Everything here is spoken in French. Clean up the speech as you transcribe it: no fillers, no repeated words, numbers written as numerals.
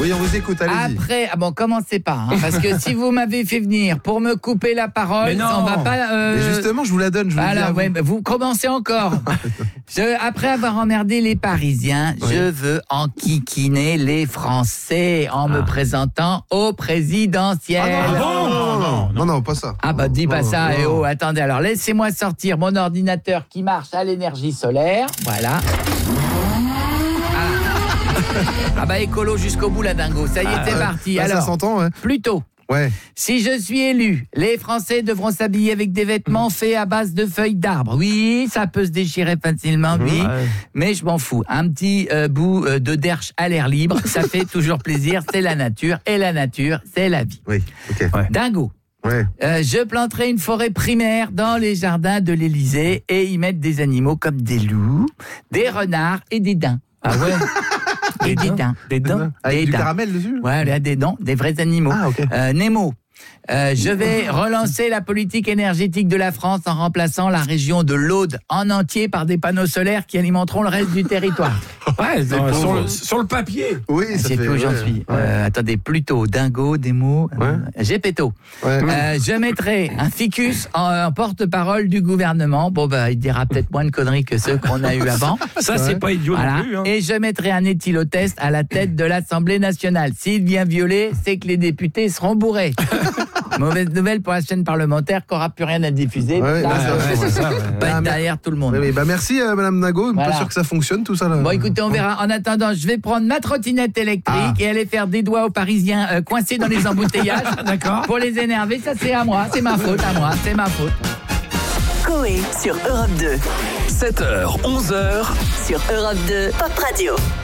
Oui, on vous écoute, allez-y. Après, commencez pas, hein, parce que si vous m'avez fait venir pour me couper la parole, on va pas... Mais justement, je vous la donne, je vous le dis à vous. Ouais, vous commencez encore. Après avoir emmerdé les Parisiens, je veux enquiquiner les Français en me présentant au présidentiel. Non, pas ça. Dis pas ça, attendez, alors laissez-moi sortir mon ordinateur qui marche à l'énergie solaire, voilà. Écolo jusqu'au bout, la dingo. Ça y est, c'est parti. Alors, ça s'entend, ouais. Plutôt. Ouais. Si je suis élu, les Français devront s'habiller avec des vêtements faits à base de feuilles d'arbre. Oui, ça peut se déchirer facilement, mais je m'en fous. Un petit bout de derche à l'air libre, ça fait toujours plaisir. C'est la nature, et la nature, c'est la vie. Oui, ok. Ouais. Dingo. Ouais. Je planterai une forêt primaire dans les jardins de l'Élysée et y mettre des animaux comme des loups, des renards et des daims. Ah ouais. Des daims. Avec du caramel dessus. Ouais, des vrais animaux. Ah, ok. Nemo. Je vais relancer la politique énergétique de la France en remplaçant la région de l'Aude en entier par des panneaux solaires qui alimenteront le reste du territoire. Ouais, sur le papier. Oui, ça c'est fait... où j'en suis. Attendez, plutôt, dingo, démo, Gepetto. Ouais. Je mettrai un ficus en porte-parole du gouvernement. Il dira peut-être moins de conneries que ceux qu'on a eu avant. Ça, c'est pas idiot non plus. Hein. Et je mettrai un éthylotest à la tête de l'Assemblée nationale. S'il vient violer, c'est que les députés seront bourrés. Mauvaise nouvelle pour la chaîne parlementaire qui n'aura plus rien à diffuser. Derrière tout le monde. Merci Madame Nago. Je suis pas sûr que ça fonctionne tout ça là. Bon, écoutez, on verra. En attendant, je vais prendre ma trottinette électrique et aller faire des doigts aux Parisiens coincés dans les embouteillages. D'accord. Pour les énerver, ça c'est à moi. C'est ma faute, c'est ma faute. Coé sur Europe 2. 7h, 11h. Sur Europe 2, Pop Radio.